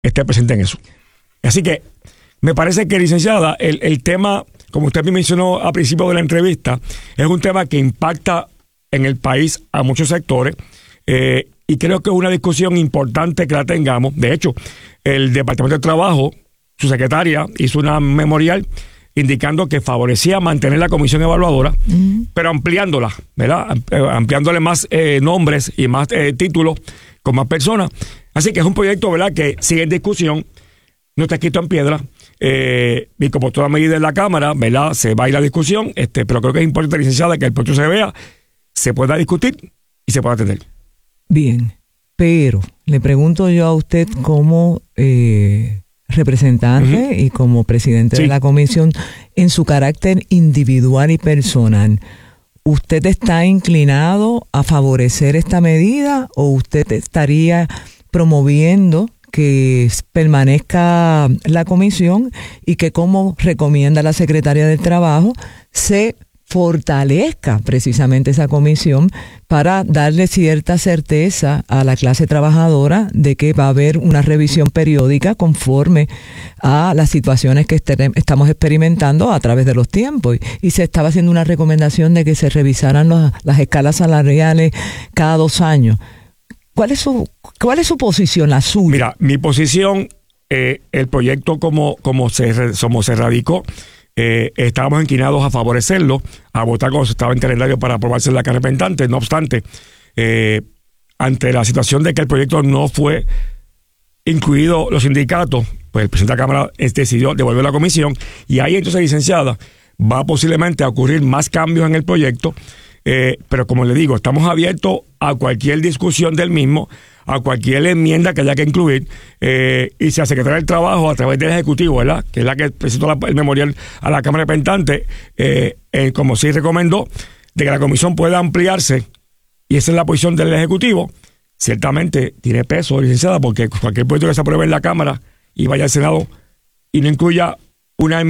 esté presente en eso. Así que me parece que, licenciada, el tema, como usted me mencionó al principio de la entrevista, es un tema que impacta en el país a muchos sectores, y creo que es una discusión importante que la tengamos. De hecho, el Departamento de Trabajo, su secretaria, hizo una memorial indicando que favorecía mantener la comisión evaluadora, pero ampliándola, ¿verdad? Ampliándole más nombres y más títulos con más personas. Así que es un proyecto, ¿verdad?, que sigue en discusión, no está escrito en piedra, y como toda medida en la Cámara, ¿verdad?, se va a ir la discusión, pero creo que es importante, licenciada, que el proyecto se vea, se pueda discutir y se pueda atender. Bien, pero le pregunto yo a usted como representante y como presidente de la comisión, en su carácter individual y personal, ¿usted está inclinado a favorecer esta medida o usted estaría promoviendo que permanezca la comisión y que, como recomienda la secretaria del Trabajo, se fortalezca precisamente esa comisión para darle cierta certeza a la clase trabajadora de que va a haber una revisión periódica conforme a las situaciones que estamos experimentando a través de los tiempos? Y se estaba haciendo una recomendación de que se revisaran las escalas salariales cada 2 años. ¿Cuál es su posición, la suya? Mira, mi posición, el proyecto como se radicó, estábamos inclinados a favorecerlo, a votar cuando se estaba en calendario para aprobarse en la Cámara Representante. No obstante, ante la situación de que el proyecto no fue incluido los sindicatos, pues el presidente de la Cámara decidió devolver la comisión, y ahí entonces, licenciada, va posiblemente a ocurrir más cambios en el proyecto, pero como le digo, estamos abiertos a cualquier discusión del mismo, a cualquier enmienda que haya que incluir, y si la Secretaría del Trabajo, a través del Ejecutivo, ¿verdad?, que es la que presentó el memorial a la Cámara Representante, como sí recomendó, de que la comisión pueda ampliarse, y esa es la posición del Ejecutivo, ciertamente tiene peso, licenciada, porque cualquier proyecto que se apruebe en la Cámara y vaya al Senado y no incluya una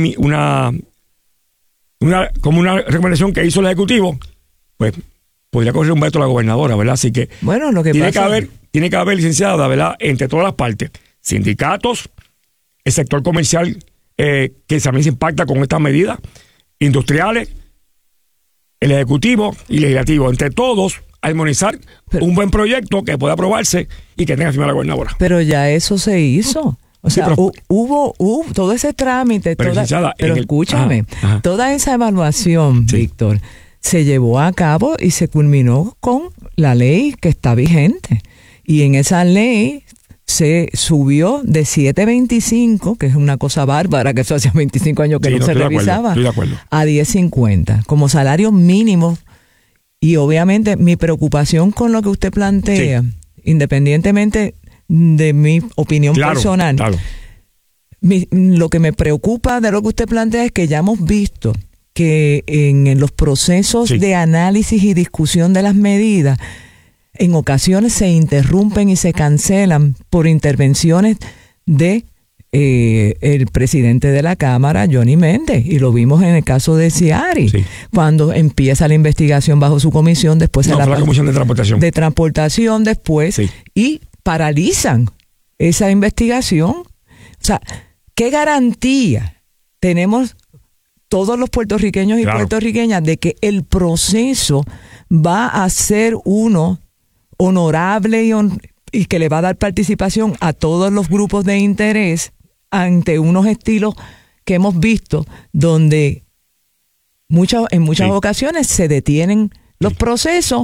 recomendación que hizo el Ejecutivo, pues podría correr un veto a la gobernadora, ¿verdad? Así que, bueno, lo que tiene que haber, licenciada, ¿verdad?, entre todas las partes, sindicatos, el sector comercial, que también se impacta con estas medidas, industriales, el Ejecutivo y Legislativo, entre todos, armonizar un buen proyecto que pueda aprobarse y que tenga firma la gobernadora. Pero ya eso se hizo. O sea, hubo todo ese trámite, pero escúchame, toda esa evaluación, Víctor, se llevó a cabo y se culminó con la ley que está vigente. Y en esa ley se subió de 7.25, que es una cosa bárbara, que eso hace 25 años que no se revisaba, a 10.50 como salario mínimo. Y obviamente mi preocupación con lo que usted plantea, independientemente de mi opinión personal, lo que me preocupa de lo que usted plantea es que ya hemos visto que en los procesos de análisis y discusión de las medidas, en ocasiones se interrumpen y se cancelan por intervenciones de el presidente de la Cámara, Johnny Méndez, y lo vimos en el caso de Ciari, cuando empieza la investigación bajo su comisión, después la comisión de transportación después, y paralizan esa investigación. O sea, ¿qué garantía tenemos todos los puertorriqueños y puertorriqueñas de que el proceso va a ser uno honorable y que le va a dar participación a todos los grupos de interés ante unos estilos que hemos visto donde en muchas ocasiones se detienen los procesos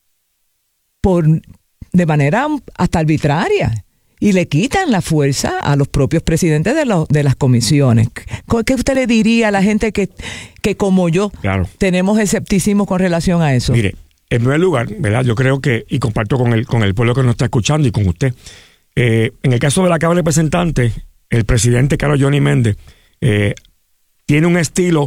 de manera hasta arbitraria y le quitan la fuerza a los propios presidentes de las comisiones? ¿Qué usted le diría a la gente que como yo tenemos escepticismo con relación a eso? Mire, en primer lugar, ¿verdad?, yo creo que, y comparto con el pueblo que nos está escuchando y con usted, en el caso de la Cámara de Representantes, el presidente Carlos Johnny Méndez tiene un estilo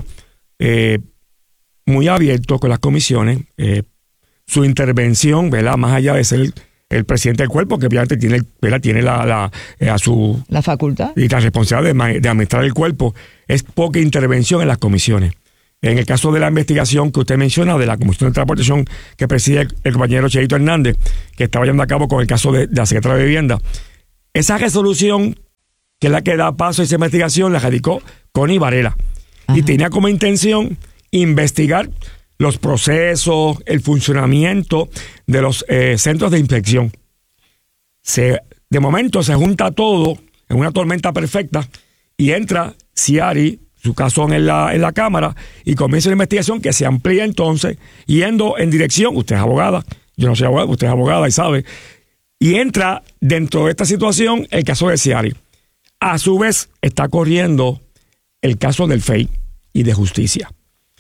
muy abierto con las comisiones. Su intervención, ¿verdad?, más allá de ser el presidente del cuerpo, que obviamente tiene la facultad y la responsabilidad de administrar el cuerpo, es poca intervención en las comisiones. En el caso de la investigación que usted menciona, de la Comisión de Transportación que preside el compañero Cheito Hernández, que estaba llevando a cabo con el caso de la Secretaría de Vivienda, esa resolución que es la que da paso a esa investigación, la radicó Connie Varela. Ajá. Y tenía como intención investigar los procesos, el funcionamiento de los centros de inspección. De momento se junta todo en una tormenta perfecta y entra Ciari, su caso en la Cámara, y comienza la investigación que se amplía entonces, yendo en dirección, usted es abogada, yo no soy abogado, usted es abogada y sabe, y entra dentro de esta situación el caso de Ciari. A su vez está corriendo el caso del FEI y de justicia.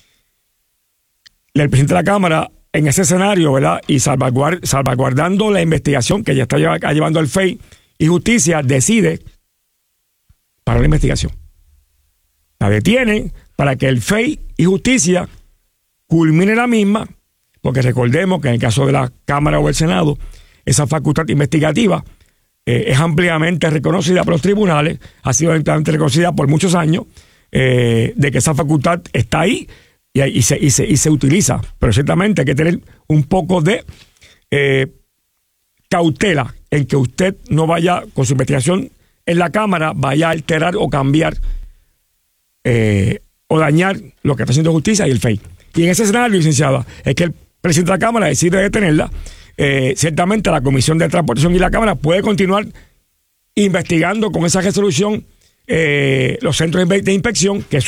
El presidente de la Cámara, en ese escenario, ¿verdad? Y salvaguardando la investigación que ya está llevando el FEI y justicia, decide parar la investigación. La detienen para que el FEI y justicia culmine la misma, porque recordemos que en el caso de la Cámara o el Senado, esa facultad investigativa es ampliamente reconocida por los tribunales, ha sido ampliamente reconocida por muchos años, de que esa facultad está ahí y se utiliza. Pero ciertamente hay que tener un poco de cautela en que usted no vaya, con su investigación en la Cámara, vaya a alterar o cambiar o dañar lo que está haciendo justicia y el FEI. Y en ese escenario, licenciada, es que el presidente de la Cámara decide detenerla. Ciertamente la Comisión de Transportación y la Cámara puede continuar investigando con esa resolución los centros de inspección, que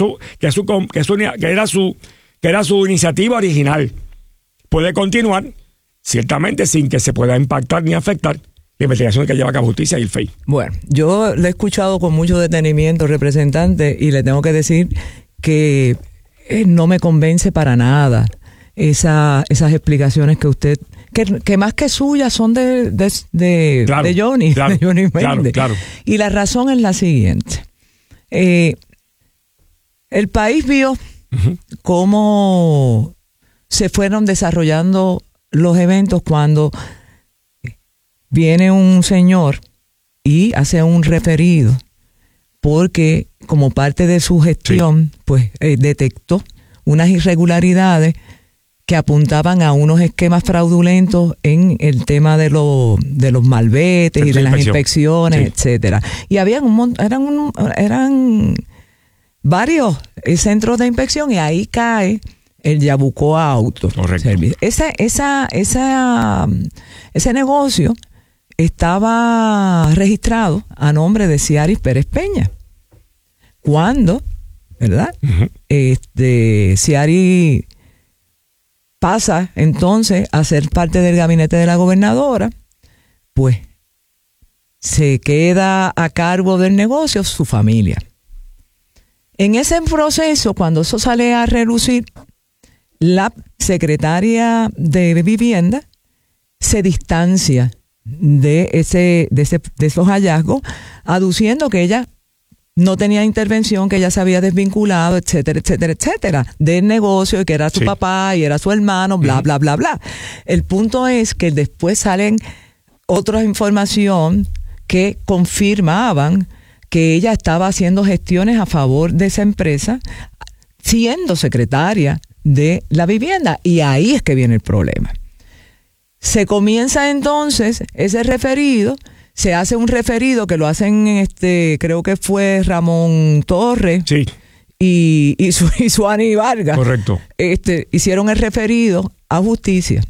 era su iniciativa original. Puede continuar, ciertamente, sin que se pueda impactar ni afectar la investigación que lleva a cabo justicia y el FEI. Bueno, yo le he escuchado con mucho detenimiento, representante, y le tengo que decir que no me convence para nada esas explicaciones que usted, que más que suyas son de Johnny, claro, de Johnny Méndez. Claro. Y la razón es la siguiente. El país vio cómo se fueron desarrollando los eventos cuando viene un señor y hace un referido porque como parte de su gestión pues detectó unas irregularidades que apuntaban a unos esquemas fraudulentos en el tema de los malvetes y de las inspecciones, etcétera. Y habían eran varios centros de inspección y ahí cae el Yabucoa Auto Service. Ese negocio estaba registrado a nombre de Ciaris Pérez Peña. Cuando, ¿verdad? Ciaris pasa entonces a ser parte del gabinete de la gobernadora, pues se queda a cargo del negocio su familia. En ese proceso, cuando eso sale a relucir, la secretaria de Vivienda se distancia de esos hallazgos, aduciendo que ella no tenía intervención, que ella se había desvinculado, etcétera, etcétera, etcétera, del negocio, y que era su papá y era su hermano, bla, bla, bla, bla. El punto es que después salen otras información que confirmaban que ella estaba haciendo gestiones a favor de esa empresa, siendo secretaria de la Vivienda, y ahí es que viene el problema. Se comienza entonces ese referido, se hace un referido que lo hacen, creo que fue Ramón Torres y Suani Vargas. Correcto. Hicieron el referido a justicia.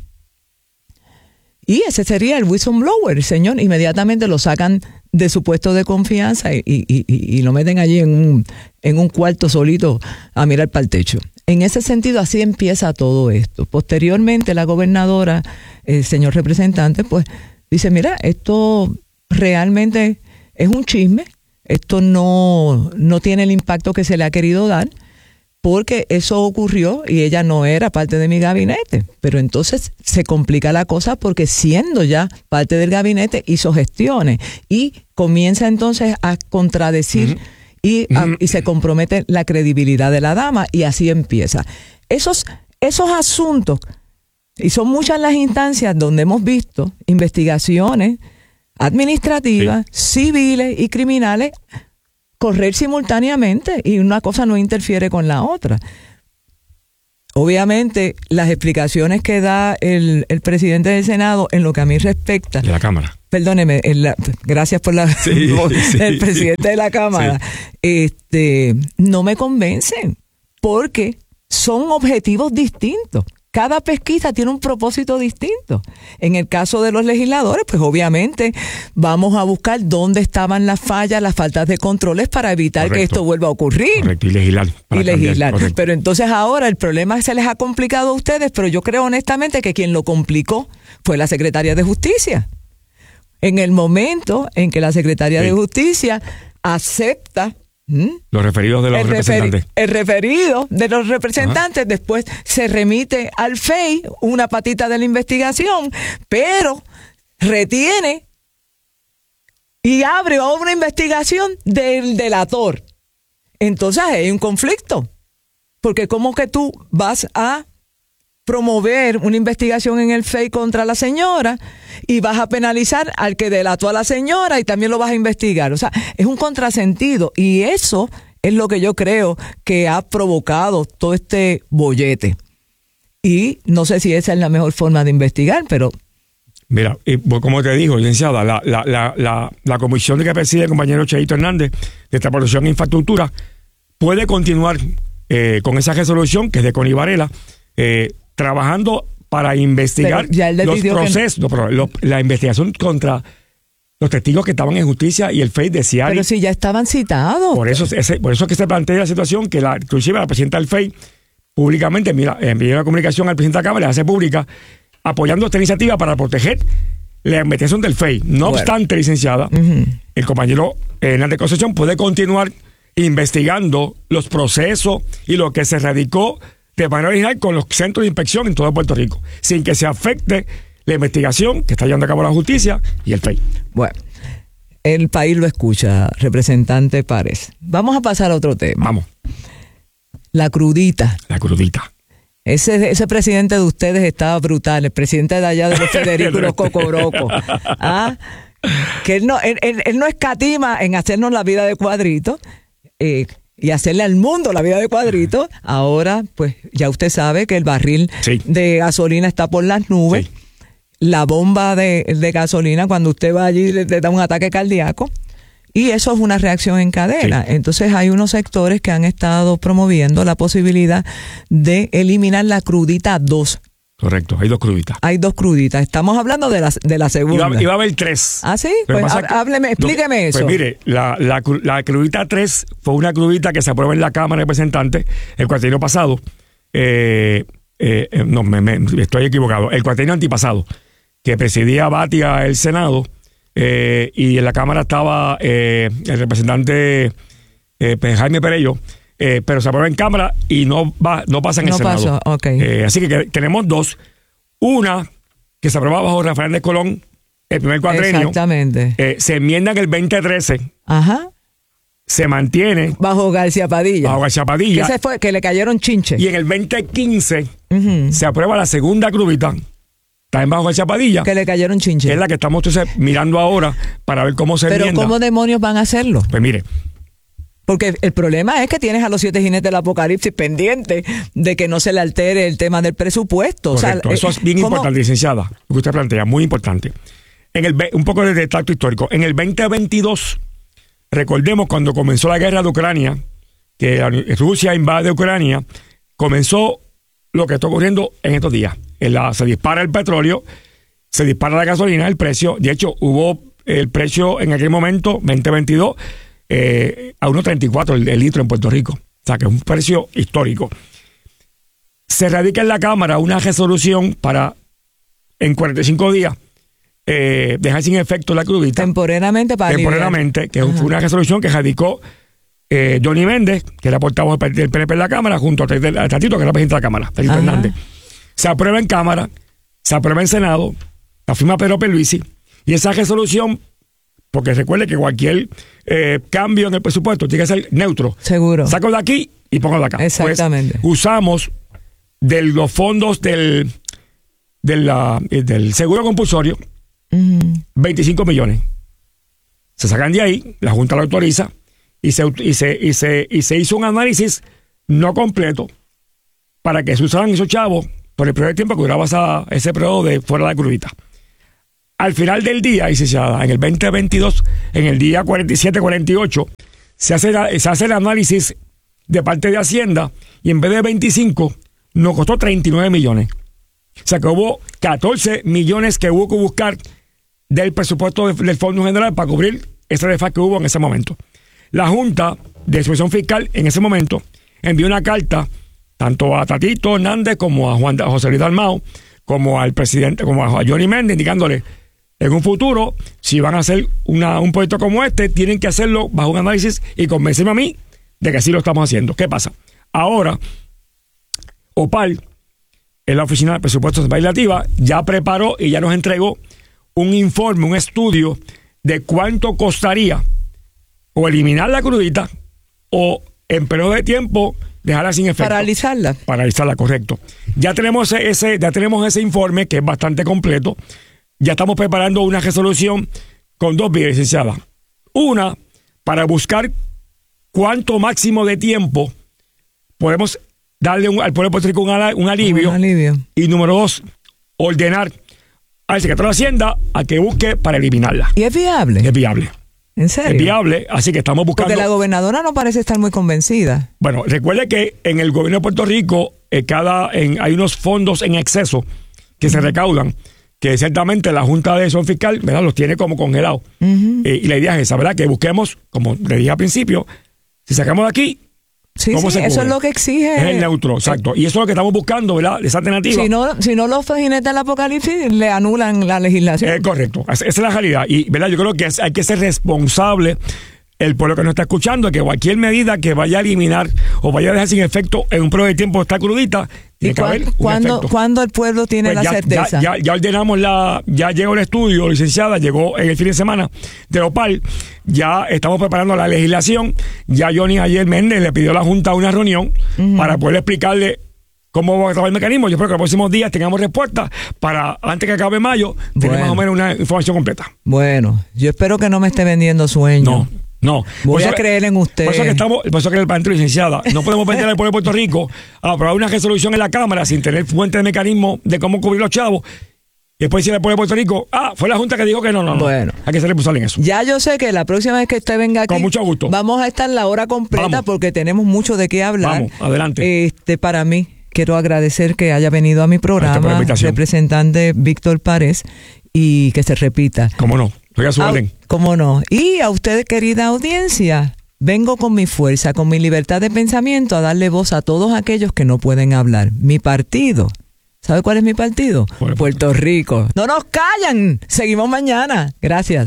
Y ese sería el whistleblower, señor. Inmediatamente lo sacan de su puesto de confianza y lo meten allí en un cuarto solito a mirar para el techo. En ese sentido, así empieza todo esto. Posteriormente, la gobernadora, el señor representante, pues dice, mira, esto realmente es un chisme, esto no tiene el impacto que se le ha querido dar, porque eso ocurrió y ella no era parte de mi gabinete. Pero entonces se complica la cosa porque siendo ya parte del gabinete hizo gestiones y comienza entonces a contradecir y se compromete la credibilidad de la dama, y así empieza. Esos asuntos, y son muchas las instancias donde hemos visto investigaciones administrativas, civiles y criminales correr simultáneamente y una cosa no interfiere con la otra. obviamente, las explicaciones que da el presidente del Senado en lo que a mí respecta. De la Cámara. Perdóneme, gracias por el presidente de la Cámara. Sí. No me convencen, porque son objetivos distintos. Cada pesquisa tiene un propósito distinto. En el caso de los legisladores, pues obviamente vamos a buscar dónde estaban las fallas, las faltas de controles para evitar que esto vuelva a ocurrir. Correcto, y legislar. Pero entonces ahora el problema se les ha complicado a ustedes, pero yo creo honestamente que quien lo complicó fue la Secretaría de Justicia. En el momento en que la Secretaría de Justicia acepta los referidos de los representantes. El referido de los representantes. Ajá. Después se remite al FEI, una patita de la investigación, pero retiene y abre una investigación del delator. Entonces hay un conflicto, porque ¿cómo que tú vas a promover una investigación en el FEI contra la señora y vas a penalizar al que delató a la señora y también lo vas a investigar? O sea, es un contrasentido, y eso es lo que yo creo que ha provocado todo este bollete. Y no sé si esa es la mejor forma de investigar, pero... Mira, como te digo, licenciada, la comisión que preside el compañero Cheito Hernández de Transportación e Infraestructura puede continuar con esa resolución, que es de Connie Varela, trabajando para investigar los procesos, la investigación contra los testigos que estaban en justicia y el FEI de Ciari. Pero si ya estaban citados. Por eso que se plantea la situación, que inclusive la presidenta del FEI públicamente envió una comunicación al presidente de la Cámara, la hace pública, apoyando esta iniciativa para proteger la investigación del FEI. No obstante, licenciada, el compañero Hernández Concepción puede continuar investigando los procesos y lo que se radicó de manera original con los centros de inspección en todo Puerto Rico, sin que se afecte la investigación que está llevando a cabo la justicia y el FEI. Bueno, el país lo escucha, representante Párez. Vamos a pasar a otro tema. Vamos. La crudita. La crudita. Ese presidente de ustedes estaba brutal, el presidente de allá de los Federico y los Cocoroco. Que él no escatima en hacernos la vida de cuadrito, y hacerle al mundo la vida de cuadrito. Ahora, pues ya usted sabe que el barril de gasolina está por las nubes. Sí. La bomba de gasolina, cuando usted va allí, le da un ataque cardíaco. Y eso es una reacción en cadena. Sí. Entonces hay unos sectores que han estado promoviendo la posibilidad de eliminar la crudita 2. Correcto, hay dos cruditas. Hay dos cruditas. Estamos hablando de la segunda. Iba a haber 3. ¿Ah, sí? Pues explíqueme eso. Pues mire, la crudita 3 fue una crudita que se aprueba en la Cámara de Representantes el cuatrienio pasado. No, estoy equivocado. El cuatrienio antipasado, que presidía Batia el Senado, y en la Cámara estaba el representante Jaime Perello. Pero se aprueba en Cámara y no pasa en el Senado. Pasó, okay. Así que tenemos 2. Una que se aprueba bajo Rafael de Colón, el primer cuatrenio. Exactamente. Se enmienda en el 2013. Ajá. Se mantiene. Bajo García Padilla. Ese fue que le cayeron chinches. Y en el 2015 se aprueba la segunda crudita, también bajo García Padilla. Que le cayeron chinches. Que es la que estamos mirando ahora para ver cómo se enmienda. Pero ¿cómo demonios van a hacerlo? Pues mire. Porque el problema es que tienes a los 7 jinetes del apocalipsis pendiente de que no se le altere el tema del presupuesto. Correcto, eso es bien importante, licenciada, lo que usted plantea, muy importante. Un poco de tacto histórico. En el 2022, recordemos cuando comenzó la guerra de Ucrania, que Rusia invade Ucrania, comenzó lo que está ocurriendo en estos días. Se dispara el petróleo, se dispara la gasolina, el precio. De hecho, hubo el precio en aquel momento, 2022, a 1.34 el litro en Puerto Rico. O sea, que es un precio histórico. Se radica en la Cámara una resolución para, en 45 días, dejar sin efecto la crudita. Temporalmente, que fue una resolución que radicó Johnny Méndez, que era portavoz del PNP en la Cámara, junto a Tatito, que era presidente de la Cámara, Tatito Hernández. Se aprueba en Cámara, se aprueba en Senado, la firma Pedro Pierluisi, y esa resolución, porque recuerde que cualquier cambio en el presupuesto tiene que ser neutro. Seguro. Saco de aquí y pongo de acá. Exactamente. Pues, usamos de los fondos del seguro compulsorio 25 millones. Se sacan de ahí, la Junta lo autoriza y se hizo un análisis no completo para que se usaran esos chavos por el periodo de tiempo que duraba ese periodo de fuera de la crudita. Al final del día, licenciada, en el 2022, en el día 47-48, se hace el análisis de parte de Hacienda y en vez de 25, nos costó 39 millones. O sea que hubo 14 millones que hubo que buscar del presupuesto del Fondo General para cubrir ese desfase que hubo en ese momento. La Junta de Inspección Fiscal en ese momento envió una carta tanto a Tatito Hernández como a José Luis Dalmau, como al presidente, como a Johnny Méndez, indicándole en un futuro, si van a hacer un proyecto como este, tienen que hacerlo bajo un análisis y convencerme a mí de que así lo estamos haciendo. ¿Qué pasa? Ahora, OPAL, en la Oficina de Presupuestos Legislativa, ya preparó y ya nos entregó un informe, un estudio de cuánto costaría o eliminar la crudita o en periodo de tiempo dejarla sin efecto. Paralizarla, correcto. Ya tenemos ese informe que es bastante completo. Ya estamos preparando una resolución con 2 vías, licenciada. Una, para buscar cuánto máximo de tiempo podemos darle al pueblo de Puerto Rico un alivio. Y número 2, ordenar al secretario de Hacienda a que busque para eliminarla. ¿Y es viable? Es viable. ¿En serio? Es viable, así que estamos buscando... Porque la gobernadora no parece estar muy convencida. Bueno, recuerde que en el gobierno de Puerto Rico hay unos fondos en exceso que se recaudan, que ciertamente la Junta de Decisión Fiscal, ¿verdad?, los tiene como congelados. Y la idea es esa, ¿verdad?, que busquemos, como le dije al principio, si sacamos de aquí, sí, eso es lo que exige. Es el neutro, exacto. Y eso es lo que estamos buscando, ¿verdad?, esa alternativa. Si no los jinetes del apocalipsis le anulan la legislación. Correcto, esa es la realidad. Y, ¿verdad?, yo creo que hay que ser responsable, el pueblo que nos está escuchando, que cualquier medida que vaya a eliminar o vaya a dejar sin efecto en un periodo de tiempo esta crudita, ¿y cuándo el pueblo tiene la certeza? Ya ordenamos ya llegó el estudio, licenciada, llegó en el fin de semana de OPAL, ya estamos preparando la legislación, ya Johnny ayer Méndez le pidió a la Junta una reunión para poder explicarle cómo va a trabajar el mecanismo. Yo espero que los próximos días tengamos respuesta para, antes que acabe mayo, tener más o menos una información completa. Bueno, yo espero que no me esté vendiendo sueños. No. Voy a creer en usted. Por eso que el Parlamento, licenciada, no podemos vender al pueblo de Puerto Rico a aprobar una resolución en la Cámara sin tener fuente de mecanismo de cómo cubrir los chavos. Y después decirle al pueblo de Puerto Rico, fue la Junta que dijo que no. Bueno, hay que ser responsable en eso. Ya yo sé que la próxima vez que usted venga aquí, con mucho gusto, vamos a estar la hora completa porque tenemos mucho de qué hablar. Vamos, adelante. Para mí, quiero agradecer que haya venido a mi programa, representante Víctor Párez, y que se repita. ¿Cómo no? Estoy a su orden. ¿Cómo no? Y a usted, querida audiencia, vengo con mi fuerza, con mi libertad de pensamiento a darle voz a todos aquellos que no pueden hablar. Mi partido, ¿sabe cuál es mi partido? Puerto Rico. ¡No nos callan! Seguimos mañana. Gracias.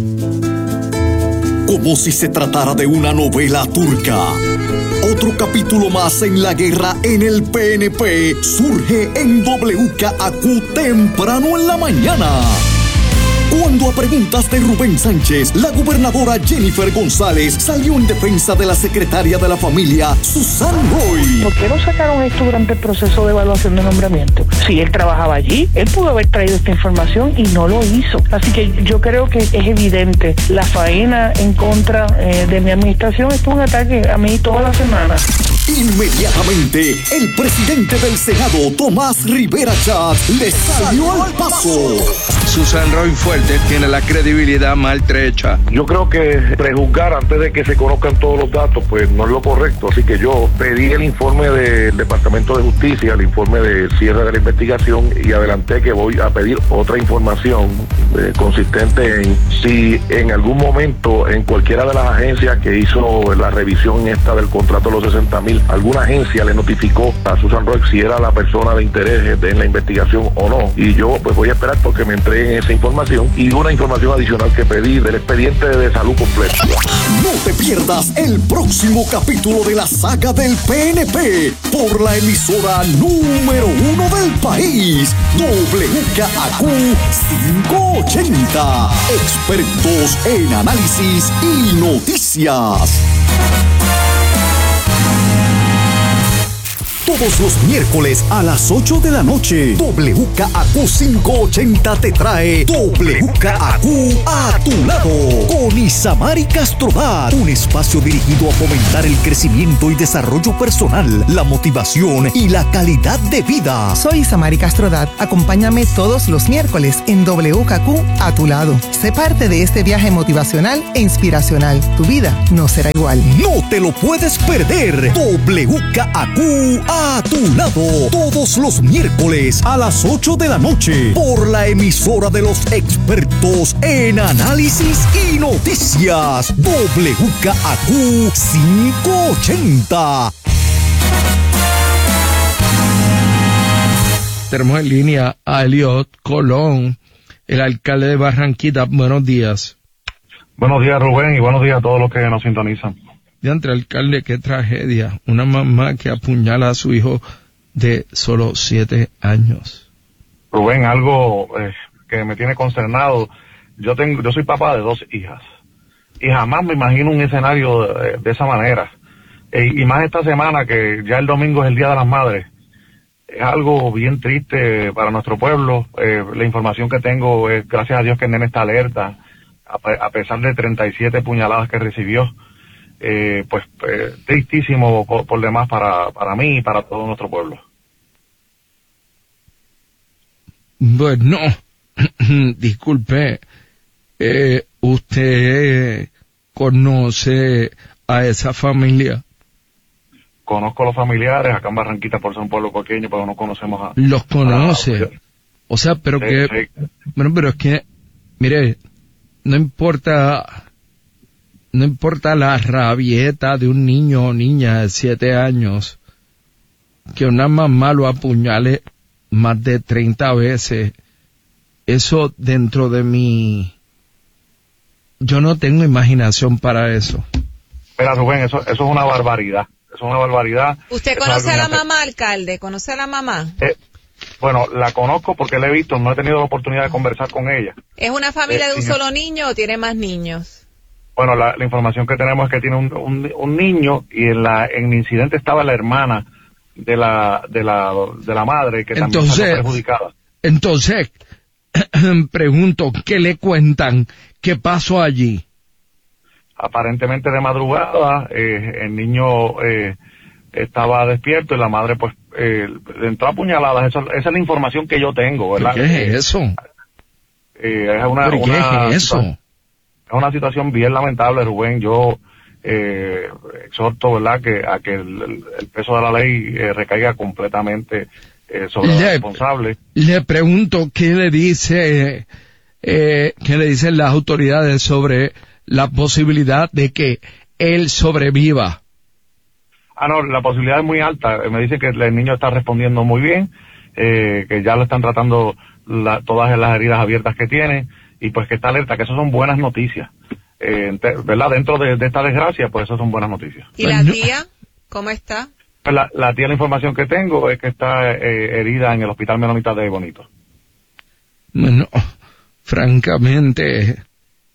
Como si se tratara de una novela turca. Otro capítulo más en la guerra en el PNP surge en WKAQ temprano en la mañana. Cuando a preguntas de Rubén Sánchez, la gobernadora Jennifer González salió en defensa de la secretaria de la familia, Susan Roy. ¿Por qué no sacaron esto durante el proceso de evaluación de nombramiento? Si él trabajaba allí, él pudo haber traído esta información y no lo hizo. Así que yo creo que es evidente, la faena en contra de mi administración es un ataque a mí toda la semana. Inmediatamente, el presidente del Senado, Tomás Rivera Chatz, le salió al paso. Susan Roy Fuerte tiene la credibilidad maltrecha. Yo creo que prejuzgar antes de que se conozcan todos los datos, pues no es lo correcto. Así que yo pedí el informe del Departamento de Justicia, el informe de cierre de la investigación, y adelanté que voy a pedir otra información consistente en si en algún momento en cualquiera de las agencias que hizo la revisión esta del contrato de los 60,000, alguna agencia le notificó a Susan Roy si era la persona de interés en la investigación o no. Y yo pues voy a esperar porque me entreguen esa información y una información adicional que pedí del expediente de salud completo. No te pierdas el próximo capítulo de la saga del PNP por la emisora número 1 del país, WKAQ 580. Expertos en análisis y noticias. Todos los miércoles a las 8 de la noche, WKAQ 580 te trae WKAQ a tu lado con Isamari Castrodat, un espacio dirigido a fomentar el crecimiento y desarrollo personal, la motivación y la calidad de vida. Soy Isamari Castrodat. Acompáñame todos los miércoles en WKAQ a tu lado. Sé parte de este viaje motivacional e inspiracional. Tu vida no será igual. No te lo puedes perder. WKAQ a tu lado. Todos los miércoles a las 8 de la noche. Por la emisora de los expertos en análisis y noticias. WKAQ 580. Tenemos en línea a Eliot Colón, el alcalde de Barranquita. Buenos días. Buenos días, Rubén, y buenos días a todos los que nos sintonizan. Diantre, alcalde, qué tragedia. Una mamá que apuñala a su hijo de solo 7 años. Rubén, algo que me tiene consternado. Yo soy papá de 2 hijas. Y jamás me imagino un escenario de esa manera. Y más esta semana, que ya el domingo es el Día de las Madres. Es algo bien triste para nuestro pueblo. La información que tengo es, gracias a Dios, que el nene está alerta, a pesar de 37 puñaladas que recibió. Tristísimo por demás para mí y para todo nuestro pueblo. Bueno, disculpe, ¿usted conoce a esa familia? Conozco a los familiares, acá en Barranquita, por ser un pueblo pequeño, pero no conocemos a... ¿Los conoce? O sea, pero sí, que... Sí. Bueno, pero es que, mire, no importa la rabieta de un niño o niña de 7 años, que una mamá lo apuñale más de 30 veces, eso dentro de mí, yo no tengo imaginación para eso. Mira, Rubén, eso es una barbaridad. Es una barbaridad. ¿Usted conoce a la mamá, alcalde? ¿Conoce a la mamá? Bueno, la conozco porque la he visto, no he tenido la oportunidad de conversar con ella. ¿Es una familia de un solo niño o tiene más niños? Bueno, la información que tenemos es que tiene un niño, y en el incidente estaba la hermana de la madre, que también está perjudicada. Entonces, pregunto, ¿qué le cuentan? ¿Qué pasó allí? Aparentemente de madrugada, el niño estaba despierto y la madre pues le entró a puñaladas. Esa es la información que yo tengo, ¿verdad? ¿Qué es eso? ¿Qué es eso? Es una situación bien lamentable, Rubén. Yo exhorto, ¿verdad?, a que el peso de la ley recaiga completamente sobre el responsable. Le pregunto, ¿qué le dicen las autoridades sobre la posibilidad de que él sobreviva? No, la posibilidad es muy alta. Me dicen que el niño está respondiendo muy bien, que ya lo están tratando todas las heridas abiertas que tiene, y pues que está alerta, que eso son buenas noticias. ¿Verdad? Dentro de esta desgracia, pues eso son buenas noticias. ¿Y la tía? ¿Cómo está? La tía, la información que tengo es que está herida en el Hospital Menonita de Bonito. Bueno, francamente,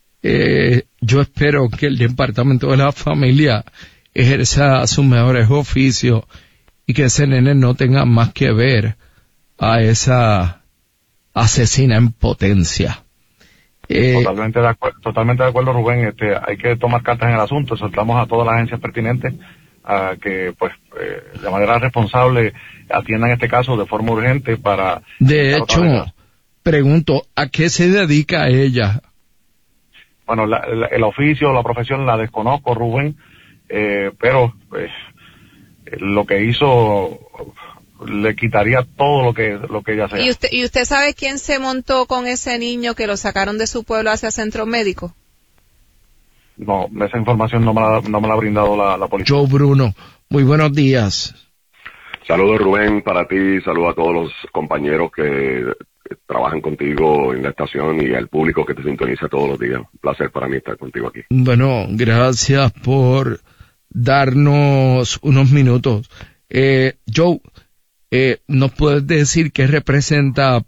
yo espero que el Departamento de la Familia ejerza sus mejores oficios y que ese nene no tenga más que ver a esa asesina en potencia. Totalmente de acuerdo, Rubén. Hay que tomar cartas en el asunto. Soltamos a todas las agencias pertinentes a que, pues, de manera responsable atiendan este caso de forma urgente para... De hecho, pregunto, ¿a qué se dedica ella? Bueno, el oficio, la profesión la desconozco, Rubén, pero pues, lo que hizo le quitaría todo lo que ella sea. ¿Y usted sabe quién se montó con ese niño que lo sacaron de su pueblo hacia centro médico? No, esa información no me la ha brindado la policía. Joe Bruno, muy buenos días. Saludos, Rubén, para ti, saludos a todos los compañeros que trabajan contigo en la estación y al público que te sintoniza todos los días. Un placer para mí estar contigo aquí. Bueno, gracias por darnos unos minutos. Joe, ¿nos puedes decir qué representa?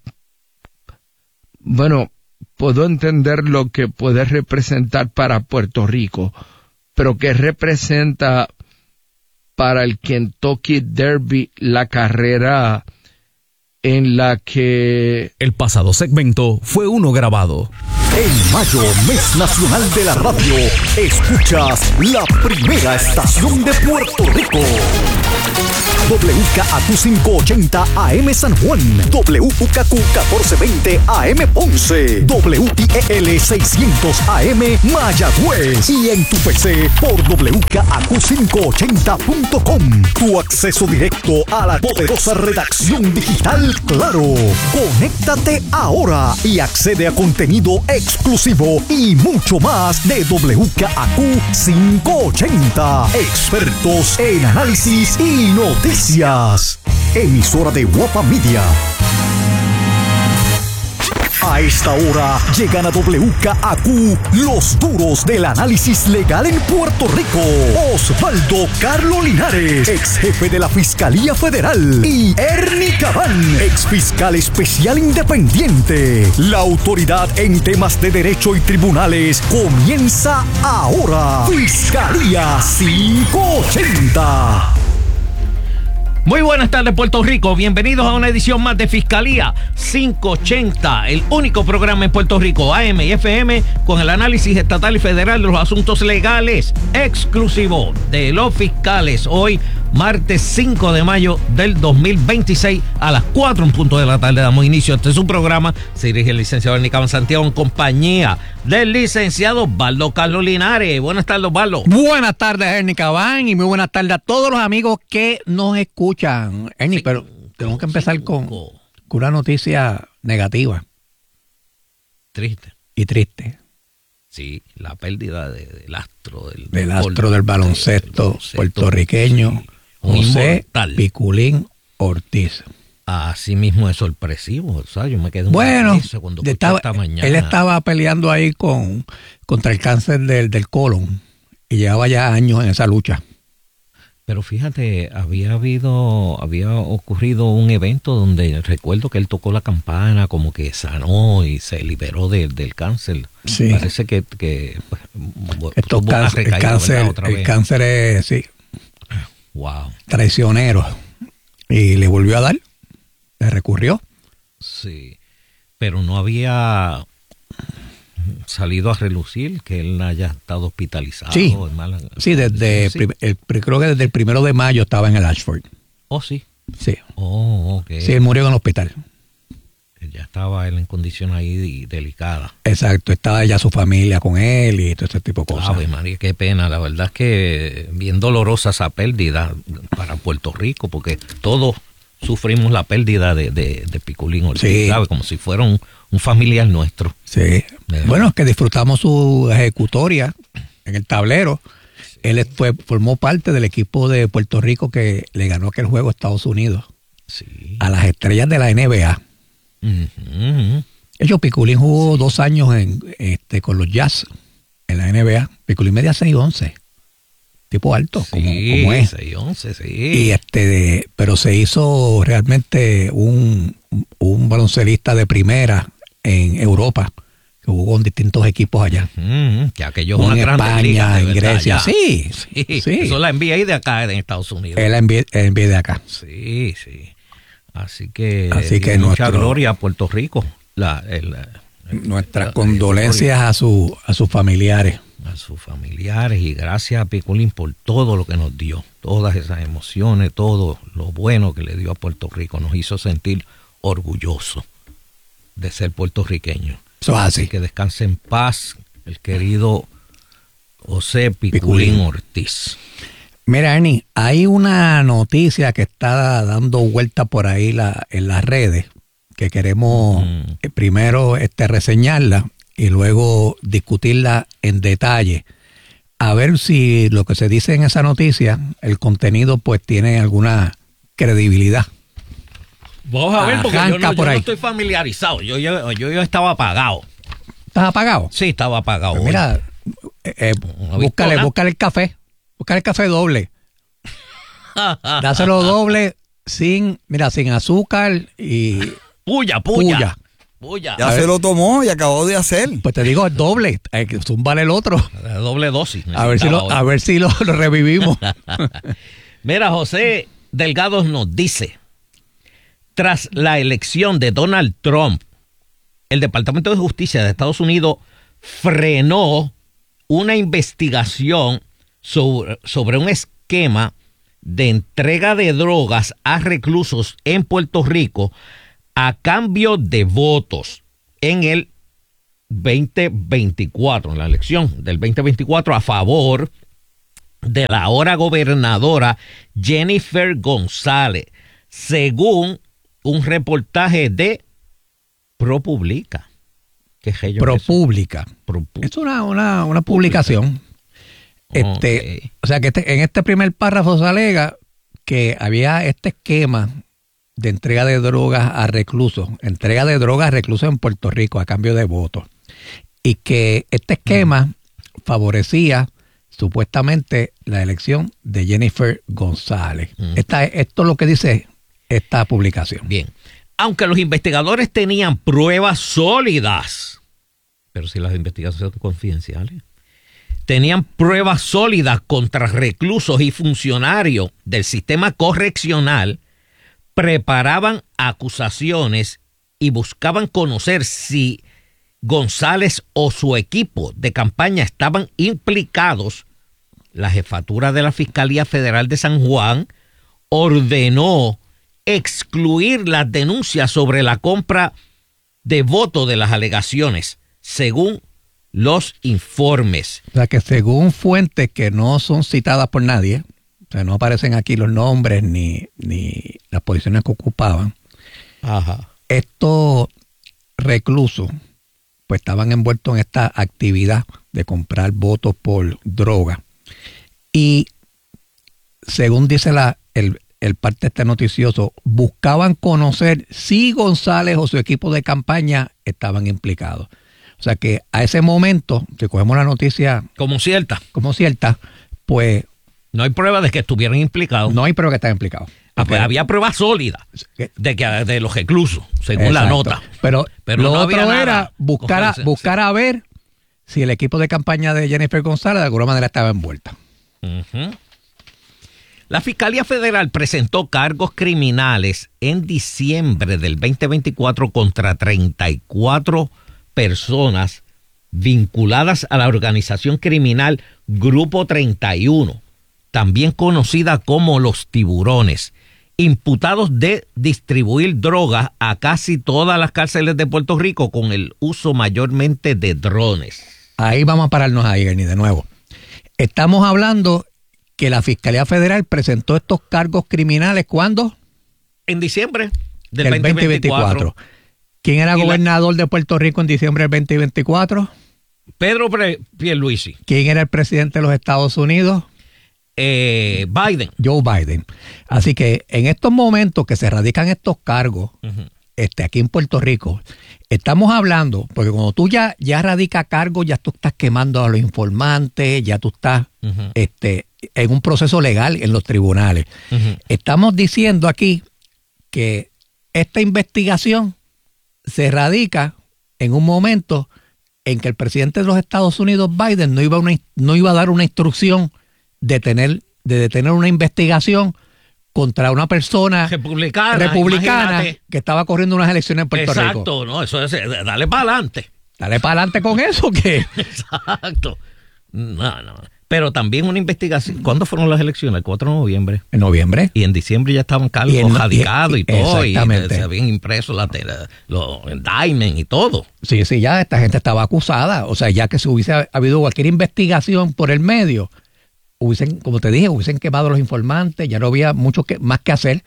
Bueno, puedo entender lo que puede representar para Puerto Rico, pero ¿qué representa para el Kentucky Derby, la carrera en la que... El pasado segmento fue uno grabado. En mayo, mes nacional de la radio, escuchas la primera estación de Puerto Rico. WKAQ 580 AM San Juan, WKQ 1420 AM Ponce, WIEL 600 AM Mayagüez y en tu PC por WKAQ580.com. Tu acceso directo a la poderosa redacción digital Claro. Conéctate ahora y accede a contenido exclusivo y mucho más de WKAQ 580. Expertos en análisis y noticias. Emisora de Guapa Media. A esta hora llegan a WKAQ los duros del análisis legal en Puerto Rico. Osvaldo Carlos Linares, ex jefe de la Fiscalía Federal, y Ernie Cabán, ex fiscal especial independiente. La autoridad en temas de derecho y tribunales comienza ahora. Fiscalía 580. Muy buenas tardes, Puerto Rico. Bienvenidos a una edición más de Fiscalía 580, el único programa en Puerto Rico, AM y FM, con el análisis estatal y federal de los asuntos legales, exclusivo de los fiscales. Hoy, martes 5 de mayo del 2026, a las 4 en punto de la tarde, damos inicio a este su programa. Se dirige el licenciado Ernie Cabán Santiago en compañía del licenciado Osvaldo Carlos Linares. Buenas tardes, Osvaldo. Buenas tardes, Ernie Cabán, y muy buenas tardes a todos los amigos que nos escuchan. Ernie, sí, pero tenemos que empezar con una noticia negativa. Triste. Y triste. Sí, la pérdida del astro del baloncesto puertorriqueño, José Piculín Ortiz. Así mismo es sorpresivo, o sea, yo me quedé cuando esta mañana. Él estaba peleando ahí contra el cáncer del colon y llevaba ya años en esa lucha. Pero fíjate, había ocurrido un evento donde recuerdo que él tocó la campana, como que sanó y se liberó del cáncer. Sí. Parece que el cáncer es, sí, wow, traicionero, y le volvió a dar, le recurrió. Sí, pero no había salido a relucir que él haya estado hospitalizado. Sí, creo que desde el 1 de mayo estaba en el Ashford. Oh, sí. Sí. Oh, ok. Sí, él murió en el hospital. Ya estaba él en condición ahí delicada. Exacto, estaba ya su familia con él y todo ese tipo de cosas. Ave María, qué pena. La verdad es que bien dolorosa esa pérdida para Puerto Rico, porque todos sufrimos la pérdida de Piculín Ortiz, sí, ¿sabe? Como si fuera un familiar nuestro. Sí. Bueno, es que disfrutamos su ejecutoria en el tablero. Sí. Él formó parte del equipo de Puerto Rico que le ganó aquel juego a Estados Unidos. Sí. A las estrellas de la NBA. Uh-huh. Piculín jugó 2 años con los Jazz en la NBA. Piculín media 6'11". Tipo alto, sí, como es. 6'11", sí. Y pero se hizo realmente un baloncelista de primera en Europa, que jugó en distintos equipos allá. Que aquello es una gran España, en Grecia. Sí. Eso es la NBA de acá, en Estados Unidos. Es la NBA de acá. Sí. Así que mucha gloria a Puerto Rico. Nuestras condolencias a sus familiares. A sus familiares, y gracias a Piculín por todo lo que nos dio, todas esas emociones, todo lo bueno que le dio a Puerto Rico. Nos hizo sentir orgullosos de ser puertorriqueños. Eso es así. Que descanse en paz el querido José Piculín Ortiz. Mira, Ernie, hay una noticia que está dando vuelta por ahí en las redes, que queremos primero reseñarla y luego discutirla en detalle, a ver si lo que se dice en esa noticia, el contenido pues tiene alguna credibilidad. Vamos a ver, porque yo no estoy familiarizado, yo estaba apagado. ¿Estás apagado? Sí, estaba apagado. Pues mira, búscale el café doble. Dáselo doble sin azúcar y... Puya. Ya se lo tomó y acabó de hacer. Pues te digo, es doble. Zúmbale el otro. Doble dosis. A ver si lo revivimos. Mira, José Delgado nos dice, tras la elección de Donald Trump, el Departamento de Justicia de Estados Unidos frenó una investigación sobre un esquema de entrega de drogas a reclusos en Puerto Rico a cambio de votos en el 2024, en la elección del 2024 a favor de la ahora gobernadora Jennifer González, según un reportaje de ProPublica. ¿Qué es ello? ProPublica. Es una publicación. Okay. O sea que en este primer párrafo se alega que había este esquema de entrega de drogas a reclusos, en Puerto Rico a cambio de votos, y que este esquema favorecía supuestamente la elección de Jennifer González. Esto es lo que dice esta publicación. Bien, aunque los investigadores tenían pruebas sólidas, pero si las investigaciones son confidenciales, tenían pruebas sólidas contra reclusos y funcionarios del sistema correccional, preparaban acusaciones y buscaban conocer si González o su equipo de campaña estaban implicados. La jefatura de la Fiscalía Federal de San Juan ordenó excluir las denuncias sobre la compra de votos de las alegaciones, según los informes. O sea que según fuentes que no son citadas por nadie, o sea, no aparecen aquí los nombres ni las posiciones que ocupaban, estos reclusos pues estaban envueltos en esta actividad de comprar votos por droga. Y según dice el parte este noticioso, buscaban conocer si González o su equipo de campaña estaban implicados. O sea que a ese momento, si cogemos la noticia como cierta, pues no hay prueba de que estuvieran implicados. No hay prueba de que estaban implicados. Pues había pruebas sólidas de los reclusos, según la nota. Pero lo no otro era buscar a ver si el equipo de campaña de Jennifer González de alguna manera estaba envuelta. La Fiscalía Federal presentó cargos criminales en diciembre del 2024 contra 34 personas vinculadas a la organización criminal Grupo 31, también conocida como Los Tiburones, imputados de distribuir drogas a casi todas las cárceles de Puerto Rico con el uso mayormente de drones. Ahí vamos a pararnos ahí, Ernie, de nuevo. Estamos hablando que la Fiscalía Federal presentó estos cargos criminales, ¿cuándo? En diciembre del 2024. ¿Quién era gobernador de Puerto Rico en diciembre del 2024? Pedro Pierluisi. ¿Quién era el presidente de los Estados Unidos? Biden. Joe Biden. Así que en estos momentos que se radican estos cargos, aquí en Puerto Rico, estamos hablando, porque cuando tú ya radicas cargos, ya tú estás quemando a los informantes, ya tú estás en un proceso legal en los tribunales. Estamos diciendo aquí que esta investigación se radica en un momento en que el presidente de los Estados Unidos, Biden, no iba a dar una instrucción de detener una investigación contra una persona republicana que estaba corriendo unas elecciones en Puerto Rico. Exacto, no, eso es, dale para adelante. Dale para adelante con eso, ¿qué? Exacto. No. Pero también una investigación. ¿Cuándo fueron las elecciones? El 4 de noviembre. En noviembre. Y en diciembre ya estaban cargos radicados y todo. Exactamente. Y se habían impreso los indictments y todo. Sí, ya esta gente estaba acusada. O sea, ya que si hubiese habido cualquier investigación por el medio, como te dije, hubiesen quemado los informantes, ya no había mucho más que hacer.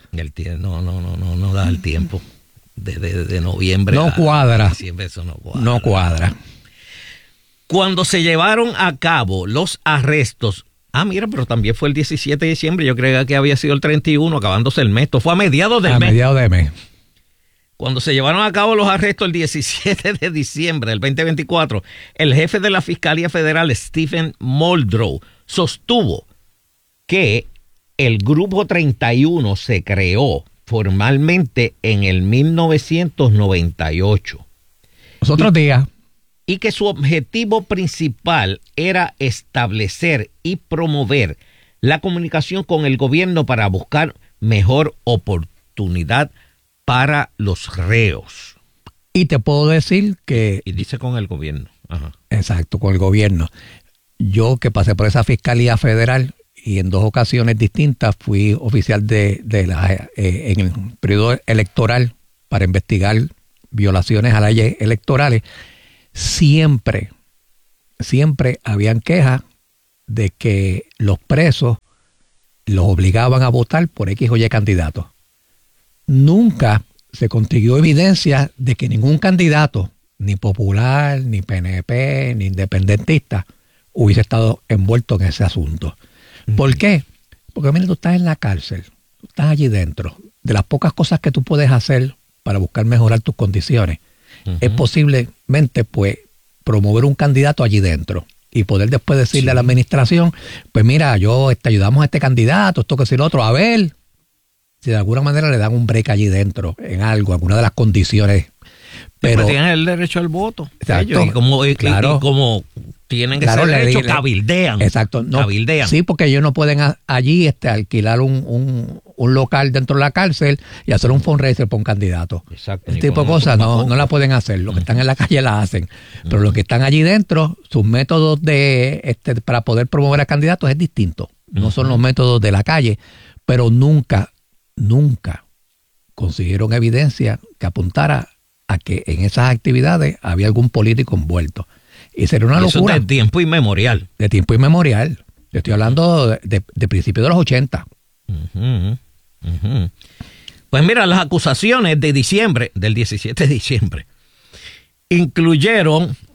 No da el tiempo. De noviembre no cuadra. Diciembre eso no cuadra. No cuadra. Cuando se llevaron a cabo los arrestos, pero también fue el 17 de diciembre, yo creía que había sido el 31, acabándose el mes, esto fue a mediados del mes. A mediados de mes. Cuando se llevaron a cabo los arrestos el 17 de diciembre del 2024, el jefe de la Fiscalía Federal, Stephen Muldrow, sostuvo que el Grupo 31 se creó formalmente en el 1998. Los otros días. Y que su objetivo principal era establecer y promover la comunicación con el gobierno para buscar mejor oportunidad para los reos. Y te puedo decir que... Y dice con el gobierno. Ajá. Exacto, con el gobierno. Yo que pasé por esa Fiscalía Federal y en 2 ocasiones distintas fui oficial en el periodo electoral para investigar violaciones a las leyes electorales, siempre habían quejas de que los presos los obligaban a votar por X o Y candidatos. Nunca se consiguió evidencia de que ningún candidato, ni popular, ni PNP, ni independentista, hubiese estado envuelto en ese asunto. ¿Por qué? Porque mira, tú estás en la cárcel, tú estás allí dentro. De las pocas cosas que tú puedes hacer para buscar mejorar tus condiciones, es posiblemente pues promover un candidato allí dentro y poder después decirle a la administración, pues mira, ayudamos a este candidato, esto que si lo otro, a ver si de alguna manera le dan un break allí dentro, en algo, alguna de las condiciones. Pero tienen el derecho al voto. Exacto, ellos, y como tienen ese derecho, cabildean. Exacto. No, cabildean. Sí, porque ellos no pueden allí alquilar un local dentro de la cárcel y hacer un fundraiser para un candidato. Exacto. Este tipo de cosas no la pueden hacer. Los que están en la calle la hacen. Pero los que están allí dentro, sus métodos para poder promover a candidatos es distinto. No son los métodos de la calle, pero nunca consiguieron evidencia que apuntara a que en esas actividades había algún político envuelto. Y sería una locura. Eso de tiempo inmemorial. De tiempo inmemorial. Yo estoy hablando de principios de los 80. Pues mira, las acusaciones de diciembre, del 17 de diciembre, incluyeron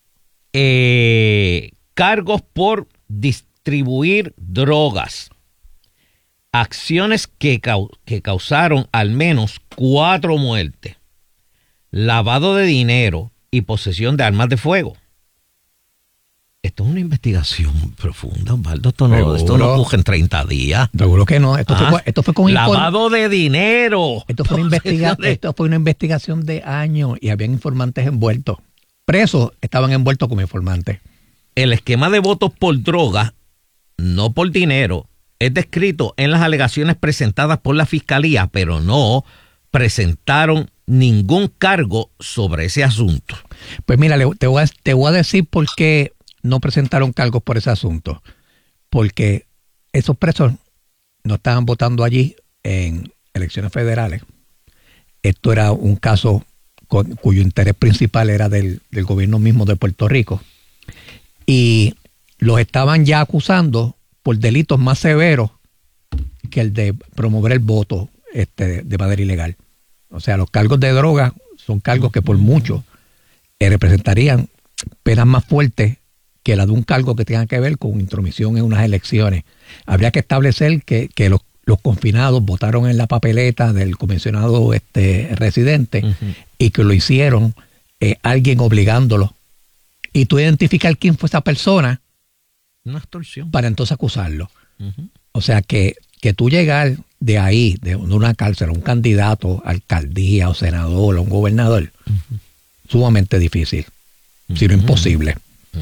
cargos por distribuir drogas, acciones que causaron al menos 4 muertes, lavado de dinero y posesión de armas de fuego. Esto es una investigación profunda, Osvaldo. Esto no ocurre en 30 días. Seguro que no. Esto fue con lavado de dinero. Esto fue una investigación de años y habían informantes envueltos. Presos estaban envueltos como informantes. El esquema de votos por droga, no por dinero, es descrito en las alegaciones presentadas por la Fiscalía, pero no presentaron ningún cargo sobre ese asunto. Pues mira, te voy a decir por qué no presentaron cargos por ese asunto. Porque esos presos no estaban votando allí en elecciones federales. Esto era un caso cuyo interés principal era del gobierno mismo de Puerto Rico. Y los estaban ya acusando por delitos más severos que el de promover el voto de manera ilegal. O sea, los cargos de droga son cargos que por mucho representarían penas más fuertes que la de un cargo que tenga que ver con intromisión en unas elecciones. Habría que establecer que los confinados votaron en la papeleta del comisionado residente y que lo hicieron alguien obligándolo. Y tú identificar quién fue esa persona, una extorsión, para entonces acusarlo. O sea, que tú llegar de ahí, de una cárcel, a un candidato, alcaldía o senador o un gobernador, sumamente difícil, sino imposible.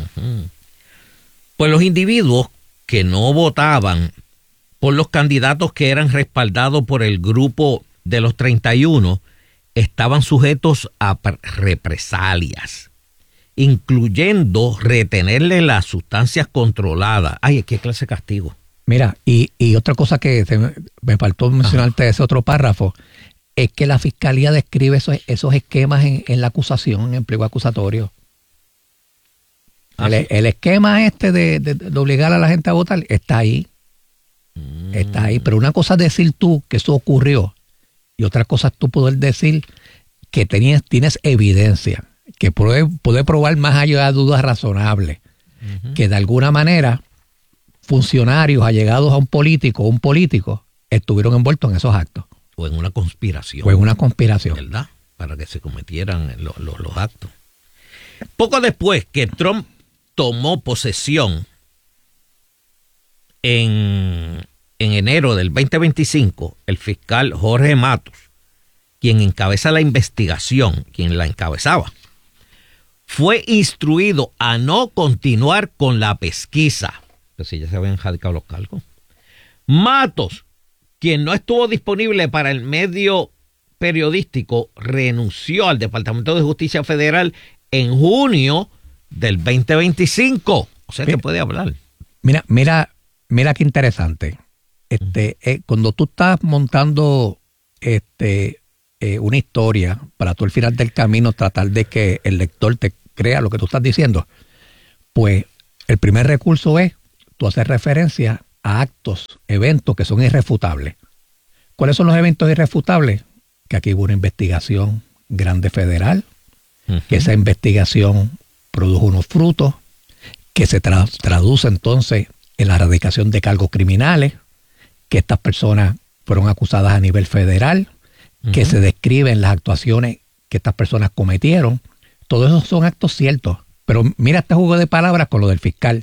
Pues los individuos que no votaban por los candidatos que eran respaldados por el grupo de los 31 estaban sujetos a represalias, incluyendo retenerle las sustancias controladas. Ay, qué clase de castigo. Mira, y otra cosa que me faltó mencionarte de ese otro párrafo, es que la Fiscalía describe esos esquemas en la acusación, en el pliego acusatorio. El esquema de obligar a la gente a votar está ahí. Está ahí. Pero una cosa es decir tú que eso ocurrió y otra cosa es tú poder decir que tienes evidencia, que puede probar más allá de dudas razonables, que de alguna manera funcionarios allegados a un político estuvieron envueltos en esos actos. O en una conspiración. ¿Verdad? Para que se cometieran los actos. Poco después que Trump tomó posesión en enero del 2025, el fiscal Jorge Matos, quien encabeza la investigación, quien la encabezaba, fue instruido a no continuar con la pesquisa. Pues si ya se habían radicado los cargos. Matos, quien no estuvo disponible para el medio periodístico, renunció al Departamento de Justicia Federal en junio del 2025. O sea que puede hablar. Mira qué interesante. Cuando tú estás montando una historia para tú al final del camino tratar de que el lector te crea lo que tú estás diciendo, pues el primer recurso es tú hacer referencia a actos, eventos que son irrefutables. ¿Cuáles son los eventos irrefutables? Que aquí hubo una investigación grande federal, que esa investigación produjo unos frutos, que se traduce entonces en la erradicación de cargos criminales, que estas personas fueron acusadas a nivel federal, que se describen las actuaciones que estas personas cometieron. Todos esos son actos ciertos. Pero mira este juego de palabras con lo del fiscal.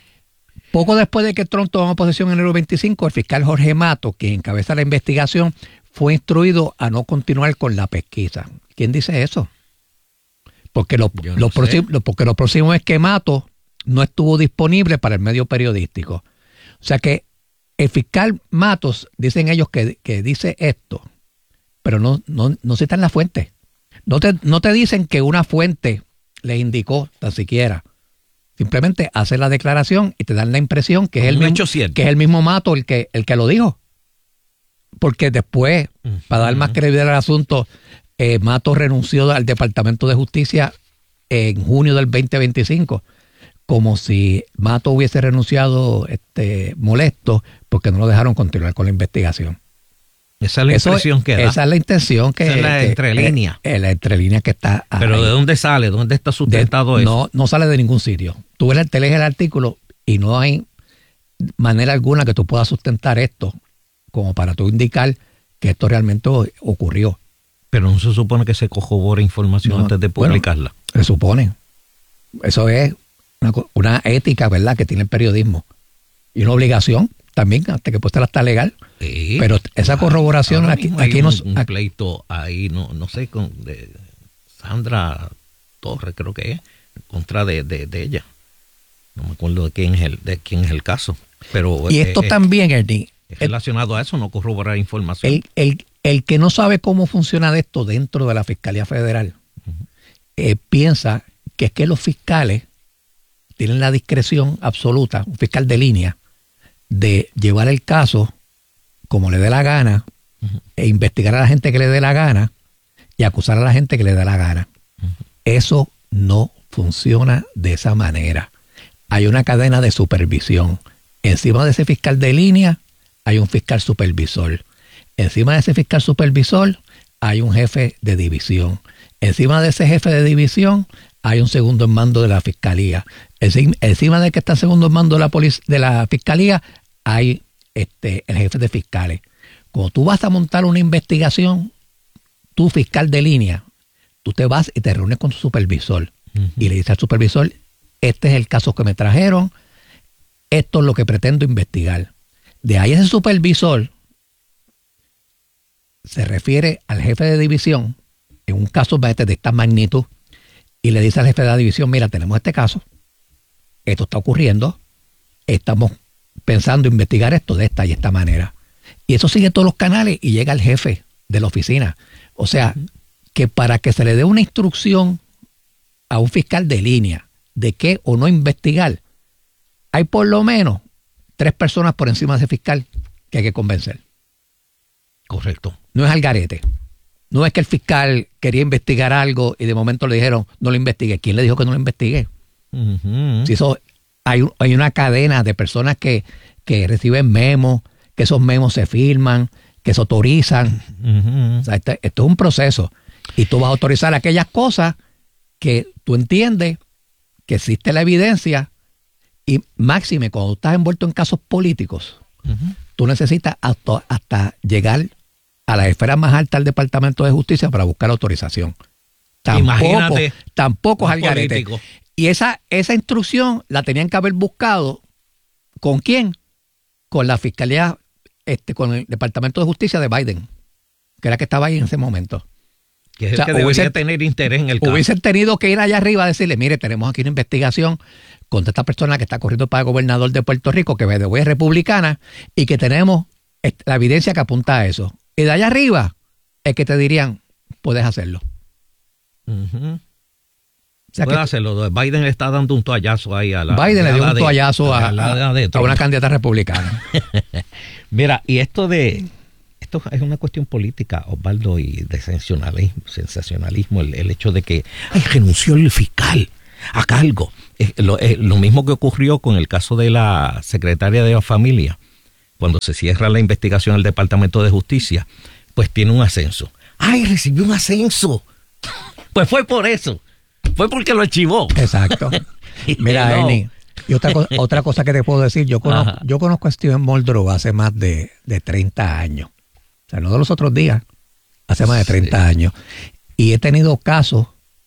Poco después de que Trump tomó posesión en enero 25, el fiscal Jorge Matos, quien encabeza la investigación, fue instruido a no continuar con la pesquisa. ¿Quién dice eso? Porque lo próximo es que Matos no estuvo disponible para el medio periodístico. O sea que el fiscal Matos, dicen ellos que dice esto, pero no citan la fuente. No te dicen que una fuente le indicó tan siquiera. Simplemente hace la declaración y te dan la impresión que es el mismo Matos el que lo dijo. Porque después, para dar más credibilidad al asunto, Matos renunció al Departamento de Justicia en junio del 2025, como si Matos hubiese renunciado molesto porque no lo dejaron continuar con la investigación. Esa es la impresión que da. Esa es la intención que... Esa es la entrelínea. La entrelínea que está ahí. ¿Pero de dónde sale? ¿Dónde está sustentado eso? No sale de ningún sitio. Tú lees el artículo y no hay manera alguna que tú puedas sustentar esto como para tú indicar que esto realmente ocurrió. Pero no se supone que se corrobore información antes de publicarla. Bueno, se supone. Eso es una ética, ¿verdad?, que tiene el periodismo. Y una obligación también, hasta que pueda estar hasta legal. Sí, pero esa corroboración aquí un pleito ahí, no sé, de Sandra Torres, creo que es, en contra de ella. No me acuerdo de quién es el caso. Pero y esto también, Ernie, es relacionado a eso, no corroborar información. El que no sabe cómo funciona esto dentro de la Fiscalía Federal piensa que es que los fiscales tienen la discreción absoluta, un fiscal de línea, de llevar el caso como le dé la gana e investigar a la gente que le dé la gana y acusar a la gente que le dé la gana. Eso no funciona de esa manera. Hay una cadena de supervisión. Encima de ese fiscal de línea hay un fiscal supervisor. Encima de ese fiscal supervisor hay un jefe de división. Encima de ese jefe de división hay un segundo en mando de la fiscalía. Encima de que está segundo en mando de la fiscalía hay el jefe de fiscales. Cuando tú vas a montar una investigación, tú fiscal de línea, tú te vas y te reúnes con tu supervisor y le dices al supervisor, este es el caso que me trajeron, esto es lo que pretendo investigar. De ahí ese supervisor se refiere al jefe de división en un caso de esta magnitud y le dice al jefe de la división, mira, tenemos este caso, esto está ocurriendo, estamos pensando investigar esto de esta y esta manera. Y eso sigue todos los canales y llega al jefe de la oficina. O sea, que para que se le dé una instrucción a un fiscal de línea de qué o no investigar, hay por lo menos 3 personas por encima de ese fiscal que hay que convencer. Correcto. No es al garete. No es que el fiscal quería investigar algo y de momento le dijeron, no lo investigue. ¿Quién le dijo que no lo investigue? Si eso, hay una cadena de personas que reciben memos, que esos memos se firman, que se autorizan. O sea, esto es un proceso. Y tú vas a autorizar aquellas cosas que tú entiendes que existe la evidencia y máxime cuando estás envuelto en casos políticos, tú necesitas hasta llegar a la esfera más alta del Departamento de Justicia para buscar autorización. Tampoco es al garete. Y esa instrucción la tenían que haber buscado ¿con quién? Con la Fiscalía, con el Departamento de Justicia de Biden, que era que estaba ahí en ese momento. Que es el que debería tener interés en el caso. Hubiesen tenido que ir allá arriba a decirle, mire, tenemos aquí una investigación contra esta persona que está corriendo para el gobernador de Puerto Rico, que es republicana, y que tenemos la evidencia que apunta a eso. Y de allá arriba es que te dirían, puedes hacerlo. O sea, puede hacerlo. Biden está dando un toallazo ahí a la... Biden le dio un toallazo a una candidata republicana. Mira, y esto es una cuestión política, Osvaldo, y de sensacionalismo, el hecho de que renunció el fiscal a cargo. Lo mismo que ocurrió con el caso de la secretaria de la familia, cuando se cierra la investigación del Departamento de Justicia, pues tiene un ascenso. ¡Ay, recibió un ascenso! Pues fue por eso. Fue porque lo archivó. Exacto. Mira, Ernie, y otra cosa que te puedo decir, yo conozco a Steven Muldrow hace más de 30 años. O sea, no de los otros días, hace más de 30 años. Y he tenido casos,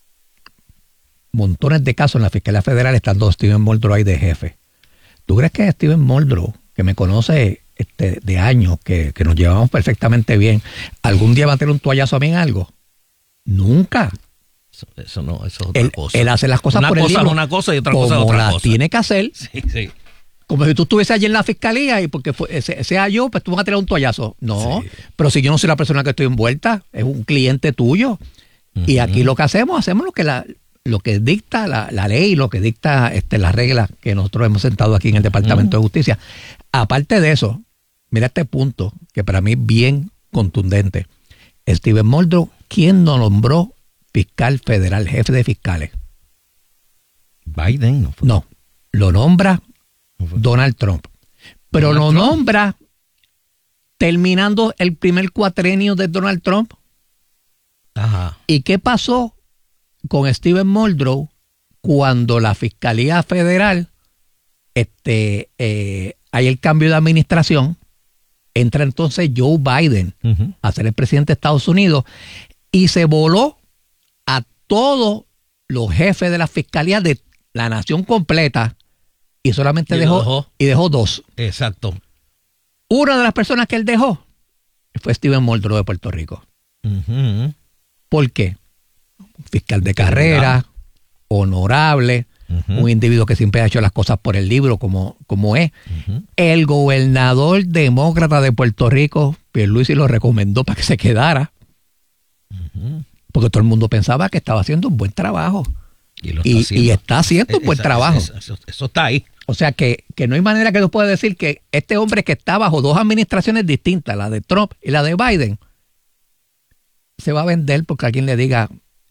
montones de casos en la Fiscalía Federal, estando Steven Muldrow ahí de jefe. ¿Tú crees que Steven Muldrow, que me conoce de años, que nos llevamos perfectamente bien, algún día va a tener un toallazo a mí en algo? Nunca. Eso es otra cosa. Él hace las cosas por el libro. Una cosa es una cosa y otra cosa es otra cosa. Como las tiene que hacer. Sí. Como si tú estuvieses allí en la fiscalía y porque sea yo, pues tú vas a tirar un toallazo. No, pero si yo no soy la persona que estoy envuelta, es un cliente tuyo. Y aquí lo que hacemos lo que dicta la ley, lo que dicta las reglas que nosotros hemos sentado aquí en el Departamento de Justicia. Aparte de eso, mira este punto que para mí es bien contundente. Steven Muldrow, ¿quién nos nombró fiscal federal, jefe de fiscales? Biden. No, lo nombra Donald Trump. Pero lo nombra terminando el primer cuatrenio de Donald Trump. Ajá. ¿Y qué pasó con Steven Muldrow cuando la Fiscalía Federal hay el cambio de administración? Entra entonces Joe Biden a ser el presidente de Estados Unidos y se voló a todos los jefes de la Fiscalía de la nación completa y solamente dejó dos. Exacto. Una de las personas que él dejó fue Steven Muldrow de Puerto Rico. ¿Por qué? Fiscal de carrera, honorable, un individuo que siempre ha hecho las cosas por el libro como es. El gobernador demócrata de Puerto Rico, Pierluisi, lo recomendó para que se quedara. Porque todo el mundo pensaba que estaba haciendo un buen trabajo. Y está haciendo un buen trabajo. Eso está ahí. O sea que no hay manera que tú puedas decir que este hombre que está bajo dos administraciones distintas, la de Trump y la de Biden, se va a vender porque alguien le diga,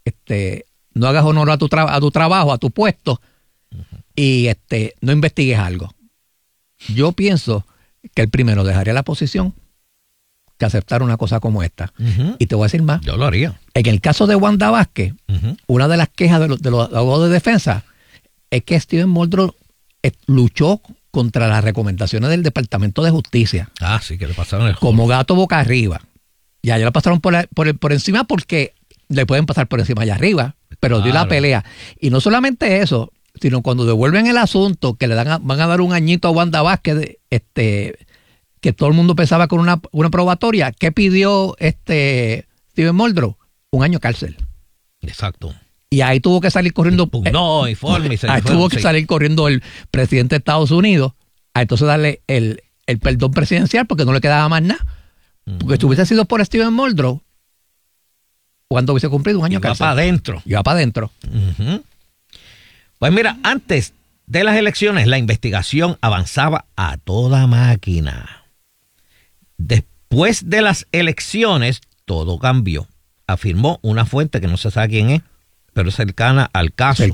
no hagas honor a tu trabajo, a tu puesto, y no investigues algo. Yo pienso que el primero dejaría la posición que aceptar una cosa como esta. Y te voy a decir más. Yo lo haría. En el caso de Wanda Vázquez, una de las quejas de los abogados de defensa es que Steven Muldrow luchó contra las recomendaciones del Departamento de Justicia. Ah, sí, que le pasaron el como gato boca arriba. Y allá lo pasaron por encima porque le pueden pasar por encima allá arriba, pero dio la pelea. Y no solamente eso, sino cuando devuelven el asunto, que van a dar un añito a Wanda Vázquez, que todo el mundo pensaba con una probatoria, ¿qué pidió Steven Muldrow? 1 año cárcel. Exacto. Y ahí tuvo que salir corriendo. Tuvo que salir corriendo el presidente de Estados Unidos a entonces darle el perdón presidencial porque no le quedaba más nada. Porque si hubiese sido por Steven Muldrow, ¿cuándo hubiese cumplido 1 año cárcel? Iba para adentro. Pues mira, antes de las elecciones la investigación avanzaba a toda máquina. Después de las elecciones todo cambió, afirmó una fuente que no se sabe quién es, pero es cercana al caso.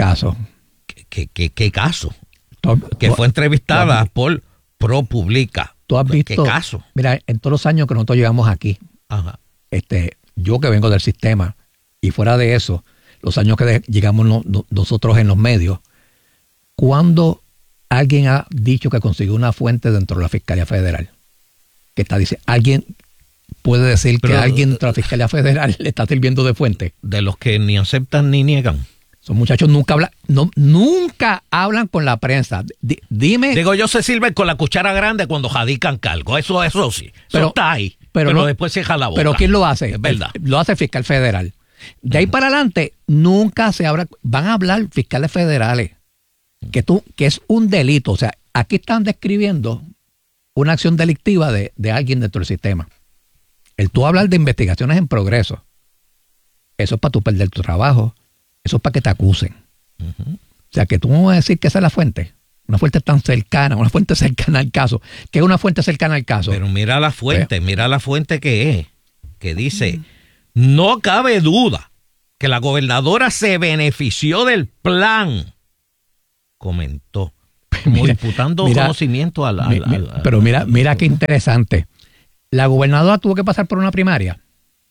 ¿Qué caso? Que fue entrevistada por ProPublica. ¿Tú has visto? ¿Qué caso? Mira, en todos los años que nosotros llegamos aquí, yo que vengo del sistema, y fuera de eso, los años que llegamos nosotros en los medios, cuando alguien ha dicho que consiguió una fuente dentro de la Fiscalía Federal, alguien puede decir que alguien dentro de la Fiscalía Federal le está sirviendo de fuente. De los que ni aceptan ni niegan. Esos muchachos nunca hablan con la prensa. Dime. Digo, ellos se sirven con la cuchara grande cuando radican cargo. Eso sí. Pero está ahí. Pero después se jala la boca. Pero ¿quién lo hace? Es verdad. Lo hace el fiscal federal. De ahí para adelante, nunca se habla, van a hablar fiscales federales, que es un delito. O sea, aquí están describiendo una acción delictiva de alguien dentro del sistema. El tú hablar de investigaciones en progreso, eso es para tú perder tu trabajo, eso es para que te acusen. O sea, que tú no vas a decir que esa es la fuente. Una fuente tan cercana, una fuente cercana al caso. ¿Qué es una fuente cercana al caso? Pero mira la fuente que es, que dice, no cabe duda que la gobernadora se benefició del plan, comentó, como imputando conocimiento pero mira qué interesante. La gobernadora tuvo que pasar por una primaria.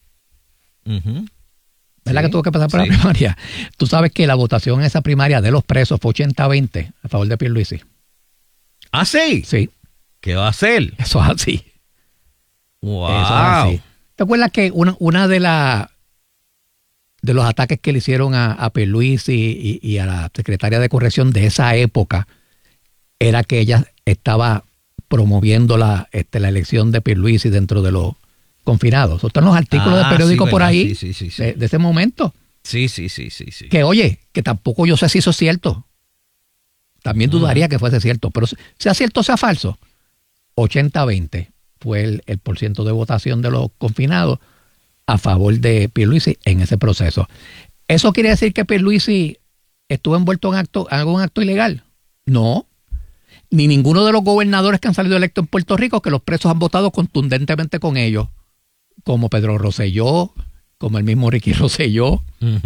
¿Verdad que tuvo que pasar por la primaria? Tú sabes que la votación en esa primaria de los presos fue 80-20 a favor de Pierluisi. ¿Ah, sí? Sí. ¿Qué va a hacer? Eso es así. ¡Wow! Eso es así. ¿Te acuerdas que una de los ataques que le hicieron a Pierluisi y a la secretaria de corrección de esa época era que ella estaba promoviendo la elección de Pierluisi dentro de los confinados? Están los artículos de periódico por ahí de ese momento. Sí. Que oye, que tampoco yo sé si eso es cierto. También dudaría que fuese cierto, pero sea cierto o sea falso, 80-20 fue el porciento de votación de los confinados a favor de Pierluisi en ese proceso. ¿Eso quiere decir que Pierluisi estuvo envuelto en algún acto ilegal? No. Ni ninguno de los gobernadores que han salido electos en Puerto Rico, que los presos han votado contundentemente con ellos, como Pedro Rosselló, como el mismo Ricky Rosselló.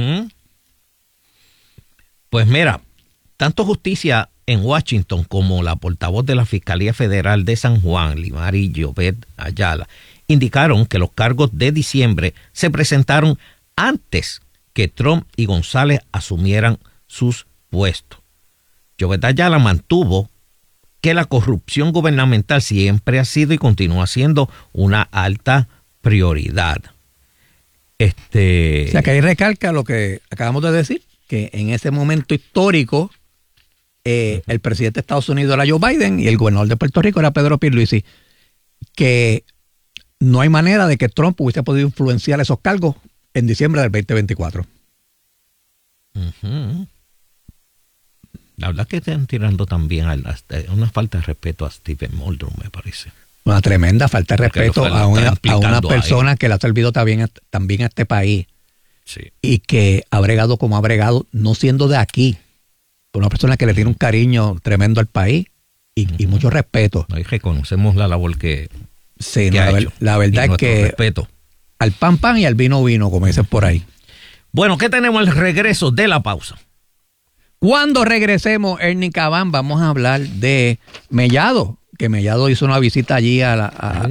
Pues mira, tanto Justicia en Washington como la portavoz de la Fiscalía Federal de San Juan, Limari Llobet Ayala, indicaron que los cargos de diciembre se presentaron antes que Trump y González asumieran sus puestos. Llobet Ayala mantuvo que la corrupción gubernamental siempre ha sido y continúa siendo una alta prioridad. O sea, que ahí recalca lo que acabamos de decir, que en ese momento histórico el presidente de Estados Unidos era Joe Biden y el gobernador de Puerto Rico era Pedro Pierluisi, que no hay manera de que Trump hubiese podido influenciar esos cargos en diciembre del 2024. La verdad que están tirando también una falta de respeto a Stephen Muldrow, me parece. Una tremenda falta de respeto a una persona que le ha servido también a este país. Sí. Y que ha bregado como ha bregado, no siendo de aquí. Una persona que le tiene un cariño tremendo al país y mucho respeto. Ahí reconocemos la labor que ha hecho. La verdad es que respeto. Al pan pan y al vino vino, como dicen por ahí. Bueno, ¿qué tenemos al regreso de la pausa? Cuando regresemos, Ernie Cabán, vamos a hablar de Mellado, que Mellado hizo una visita allí al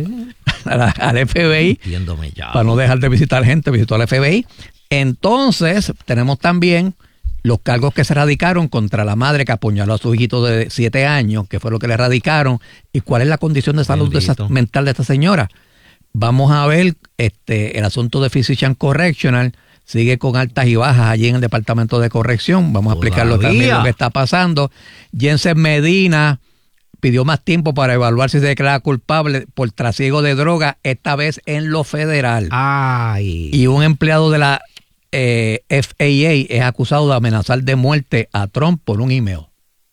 FBI. Entiendo, Mellado. Para no dejar de visitar gente, visitó al FBI. Entonces, tenemos también los cargos que se radicaron contra la madre que apuñaló a su hijito de 7 años, que fue lo que le radicaron, y cuál es la condición de salud mental de esta señora. Vamos a ver el asunto de Physician Correctional. Sigue con altas y bajas allí en el Departamento de Corrección. Vamos a explicarlo también lo que está pasando. Jensen Medina pidió más tiempo para evaluar si se declara culpable por trasiego de droga, esta vez en lo federal. Ay. Y un empleado de la FAA es acusado de amenazar de muerte a Trump por un email.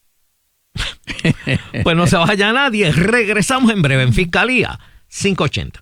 Pues no se vaya nadie. Regresamos en breve en Fiscalía 580.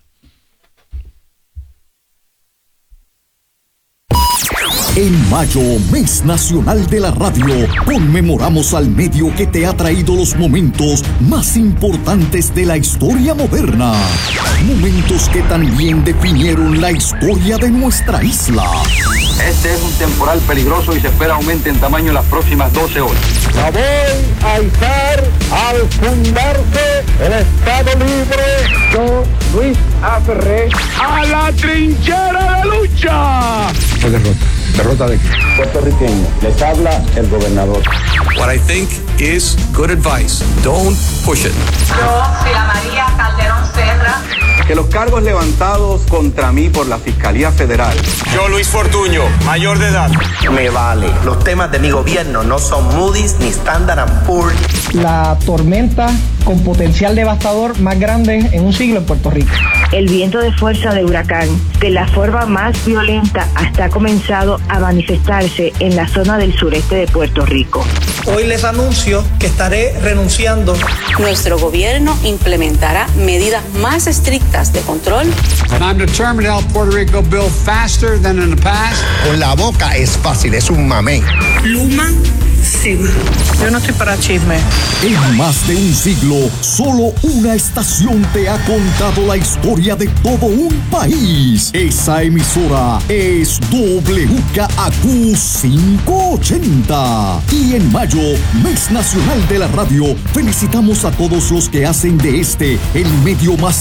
En mayo, mes nacional de la radio, conmemoramos al medio que te ha traído los momentos más importantes de la historia moderna. Momentos que también definieron la historia de nuestra isla. Este es un temporal peligroso y se espera aumente en tamaño en las próximas 12 horas. La voy a izar al fundarse el Estado Libre. Yo, Luis Aferré, a la trinchera de lucha. ¿Derrota de qué? Puertorriqueño. Les habla el gobernador. What I think is good advice. Don't push it. Yo, Sila María Calderón Serra. Que los cargos levantados contra mí por la Fiscalía Federal. Yo, Luis Fortuño, mayor de edad. Me vale. Los temas de mi gobierno no son Moody's ni Standard & Poor's. La tormenta con potencial devastador más grande en un siglo en Puerto Rico. El viento de fuerza de huracán, de la forma más violenta, hasta ha comenzado a manifestarse en la zona del sureste de Puerto Rico. Hoy les anuncio que estaré renunciando. Nuestro gobierno implementará medidas más estrictas de control. And I'm determined to help Puerto Rico build faster than in the past. Con la boca es fácil, es un mamey. Luma Sigma. Yo no estoy para chisme. En más de un siglo, solo una estación te ha contado la historia de todo un país. Esa emisora es WKAQ 580. Y en mayo, Mes Nacional de la Radio, felicitamos a todos los que hacen de este el medio más